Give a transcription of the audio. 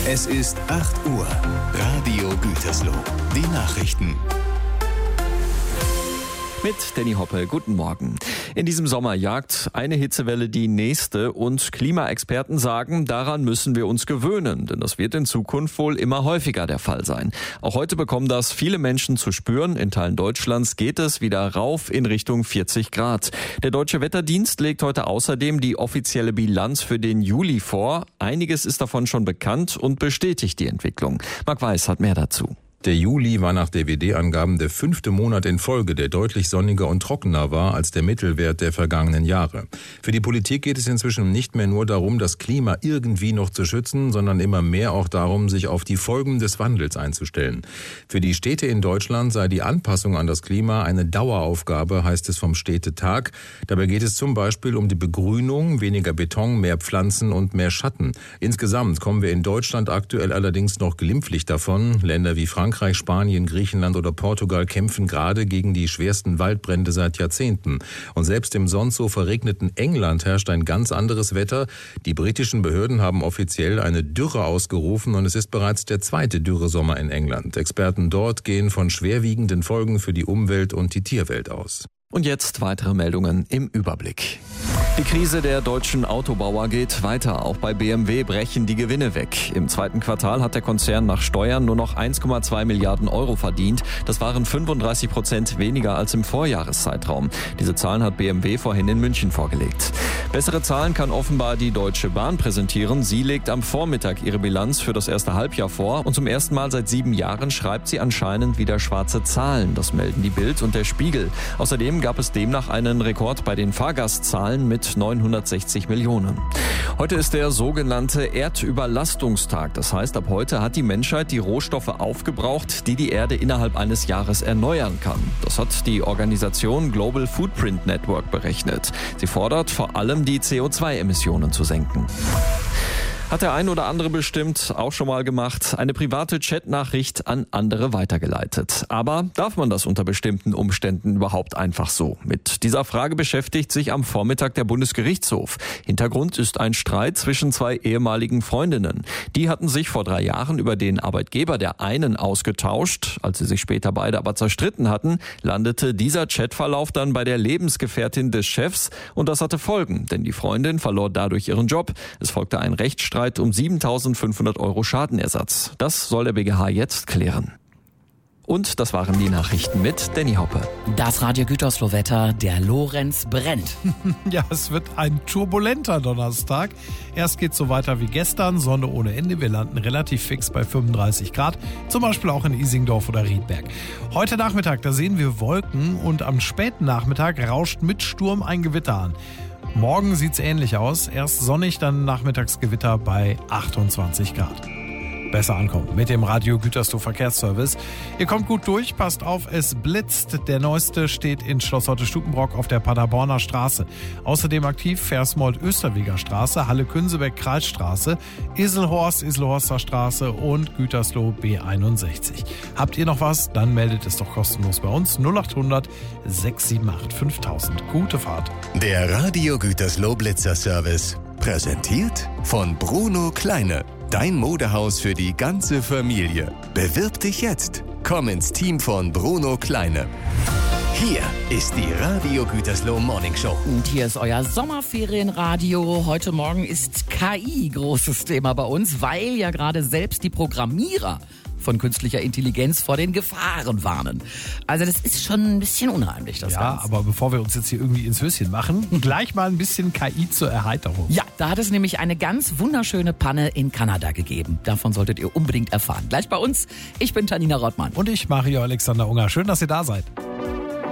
Es ist 8 Uhr. Radio Gütersloh. Die Nachrichten. Mit Danny Hoppe, guten Morgen. In diesem Sommer jagt eine Hitzewelle die nächste und Klimaexperten sagen, daran müssen wir uns gewöhnen, denn das wird in Zukunft wohl immer häufiger der Fall sein. Auch heute bekommen das viele Menschen zu spüren. In Teilen Deutschlands geht es wieder rauf in Richtung 40 Grad. Der Deutsche Wetterdienst legt heute außerdem die offizielle Bilanz für den Juli vor. Einiges ist davon schon bekannt und bestätigt die Entwicklung. Marc Weiß hat mehr dazu. Der Juli war nach DWD-Angaben der 5. Monat in Folge, der deutlich sonniger und trockener war als der Mittelwert der vergangenen Jahre. Für die Politik geht es inzwischen nicht mehr nur darum, das Klima irgendwie noch zu schützen, sondern immer mehr auch darum, sich auf die Folgen des Wandels einzustellen. Für die Städte in Deutschland sei die Anpassung an das Klima eine Daueraufgabe, heißt es vom Städtetag. Dabei geht es zum Beispiel um die Begrünung, weniger Beton, mehr Pflanzen und mehr Schatten. Insgesamt kommen wir in Deutschland aktuell allerdings noch glimpflich davon. Länder wie Frankreich, Spanien, Griechenland oder Portugal kämpfen gerade gegen die schwersten Waldbrände seit Jahrzehnten. Und selbst im sonst so verregneten England herrscht ein ganz anderes Wetter. Die britischen Behörden haben offiziell eine Dürre ausgerufen und es ist bereits der zweite Dürresommer in England. Experten dort gehen von schwerwiegenden Folgen für die Umwelt und die Tierwelt aus. Und jetzt weitere Meldungen im Überblick. Die Krise der deutschen Autobauer geht weiter. Auch bei BMW brechen die Gewinne weg. Im zweiten Quartal hat der Konzern nach Steuern nur noch 1,2 Milliarden Euro verdient. Das waren 35% weniger als im Vorjahreszeitraum. Diese Zahlen hat BMW vorhin in München vorgelegt. Bessere Zahlen kann offenbar die Deutsche Bahn präsentieren. Sie legt am Vormittag ihre Bilanz für das erste Halbjahr vor. Und zum ersten Mal seit 7 Jahren schreibt sie anscheinend wieder schwarze Zahlen. Das melden die Bild und der Spiegel. Außerdem gab es demnach einen Rekord bei den Fahrgastzahlen mit 960 Millionen. Heute ist der sogenannte Erdüberlastungstag. Das heißt, ab heute hat die Menschheit die Rohstoffe aufgebraucht, die die Erde innerhalb eines Jahres erneuern kann. Das hat die Organisation Global Footprint Network berechnet. Sie fordert vor allem, die CO2-Emissionen zu senken. Hat der ein oder andere bestimmt auch schon mal gemacht, eine private Chatnachricht an andere weitergeleitet. Aber darf man das unter bestimmten Umständen überhaupt einfach so? Mit dieser Frage beschäftigt sich am Vormittag der Bundesgerichtshof. Hintergrund ist ein Streit zwischen 2 ehemaligen Freundinnen. Die hatten sich vor 3 Jahren über den Arbeitgeber der einen ausgetauscht. Als sie sich später beide aber zerstritten hatten, landete dieser Chatverlauf dann bei der Lebensgefährtin des Chefs. Und das hatte Folgen, denn die Freundin verlor dadurch ihren Job. Es folgte ein Rechtsstreit um 7.500 Euro Schadenersatz. Das soll der BGH jetzt klären. Und das waren die Nachrichten mit Danny Hoppe. Das Radio Gütersloh-Wetter, der Lorenz brennt. Ja, es wird ein turbulenter Donnerstag. Erst geht's so weiter wie gestern, Sonne ohne Ende. Wir landen relativ fix bei 35 Grad, zum Beispiel auch in Isingdorf oder Riedberg. Heute Nachmittag, da sehen wir Wolken und am späten Nachmittag rauscht mit Sturm ein Gewitter an. Morgen sieht's ähnlich aus. Erst sonnig, dann Nachmittagsgewitter bei 28 Grad. Besser ankommen mit dem Radio Gütersloh Verkehrsservice. Ihr kommt gut durch, passt auf, es blitzt. Der neueste steht in Schloss Hotte-Stukenbrock auf der Paderborner Straße. Außerdem aktiv Versmold-Österweger Straße, Halle-Künsebeck-Kreisstraße, Iselhorster Straße und Gütersloh B61. Habt ihr noch was? Dann meldet es doch kostenlos bei uns. 0800 678 5000. Gute Fahrt. Der Radio Gütersloh Blitzer Service. Präsentiert von Bruno Kleine. Dein Modehaus für die ganze Familie. Bewirb dich jetzt. Komm ins Team von Bruno Kleine. Hier ist die Radio Gütersloh Morning Show. Und hier ist euer Sommerferienradio. Heute Morgen ist KI großes Thema bei uns, weil ja gerade selbst die Programmierer von künstlicher Intelligenz vor den Gefahren warnen. Also das ist schon ein bisschen unheimlich, das Ganze. Ja, aber bevor wir uns jetzt hier irgendwie ins Höschen machen, gleich mal ein bisschen KI zur Erheiterung. Ja, da hat es nämlich eine ganz wunderschöne Panne in Kanada gegeben. Davon solltet ihr unbedingt erfahren. Gleich bei uns. Ich bin Tanina Rottmann. Und ich, Mario Alexander Unger. Schön, dass ihr da seid.